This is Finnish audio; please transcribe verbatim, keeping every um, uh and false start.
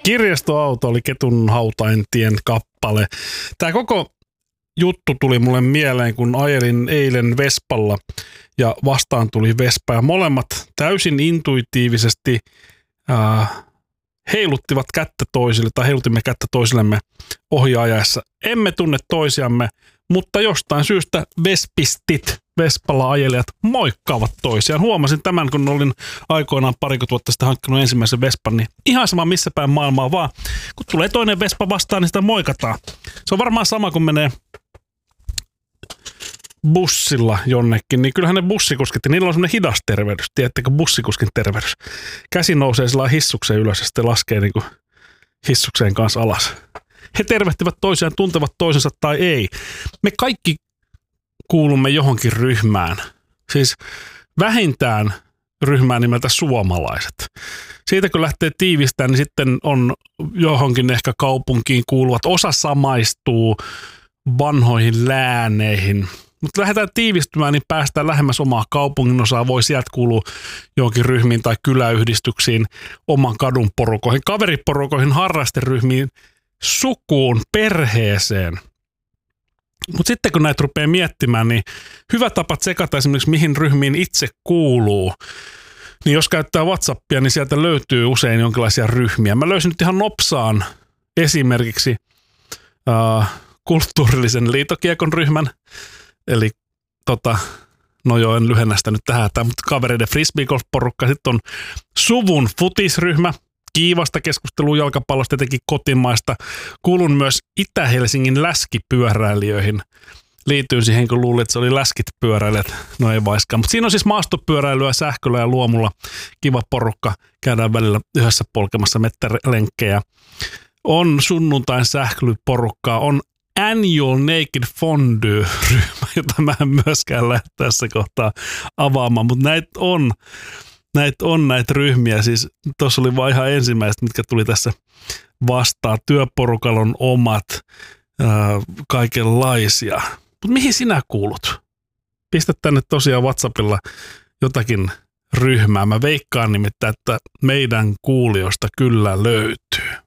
Kirjastoauto oli Ketun hautaintien kappale. Tämä koko juttu tuli mulle mieleen, kun ajelin eilen Vespalla ja vastaan tuli Vespa ja molemmat täysin intuitiivisesti äh, heiluttivat kättä toisille tai heilutimme kättä toisillemme ohiajaessa. Emme tunne toisiamme, mutta jostain syystä vespistit, Vespalla ajelijat moikkaavat toisiaan. Huomasin tämän, kun olin aikoinaan parikymmentä vuotta sitten hankkinut ensimmäisen Vespan, niin ihan sama missä päin maailmaa vaan. Kun tulee toinen Vespa vastaan, niin sitä moikataan. Se on varmaan sama, kun menee bussilla jonnekin, niin kyllähän ne bussikuskit, niillä on semmoinen hidas tervehdys. Tiedättekö bussikuskin tervehdys? Käsi nousee sillä hissukseen ylös ja sitten laskee niin kuin hissukseen kanssa alas. He tervehtivät toisiaan, tuntevat toisensa tai ei. Me kaikki kuulumme johonkin ryhmään. Siis vähintään ryhmään nimeltä suomalaiset. Siitä kun lähtee tiivistämään, niin sitten on johonkin ehkä kaupunkiin kuuluvat. Osa samaistuu vanhoihin lääneihin. Mutta lähdetään tiivistymään, niin päästään lähemmäs omaa kaupungin osaa. Voi sieltä kuulua johonkin ryhmiin tai kyläyhdistyksiin, oman kadun porukoihin, kaveriporukoihin, harrasteryhmiin, sukuun, perheeseen. Mutta sitten kun näitä rupeaa miettimään, niin hyvä tapa tsekata esimerkiksi mihin ryhmiin itse kuuluu. Niin jos käyttää WhatsAppia, niin sieltä löytyy usein jonkinlaisia ryhmiä. Mä löysin nyt ihan nopsaan esimerkiksi äh, kulttuurillisen liitokiekon ryhmän. Eli tota, no joo, en lyhennä sitä nyt tähän, mutta kavereiden frisbeegolf-porukka. Sitten on suvun futisryhmä, kiivasta keskustelua jalkapallosta, etenkin kotimaista. Kuulun myös Itä-Helsingin läskipyöräilijöihin. Liityin siihen, kun luulin, että se oli läskit pyöräilijät. No ei vaiskaan. Mutta siinä on siis maastopyöräilyä sähköllä ja luomulla. Kiva porukka. Käydään välillä yhdessä polkemassa mettälenkkejä. On sunnuntain sähköporukkaa. On Annual Naked Fondue-ryhmä, jota mä en myöskään lähde tässä kohtaa avaamaan. Mutta näitä on, näitä on näitä ryhmiä. Siis tuossa oli vaan ihan ensimmäiset, mitkä tuli tässä vastaan. Työporukalla on omat, ää, kaikenlaisia. Mutta mihin sinä kuulut? Pistä tänne tosiaan WhatsAppilla jotakin ryhmää. Mä veikkaan nimittäin, että meidän kuulijoista kyllä löytyy.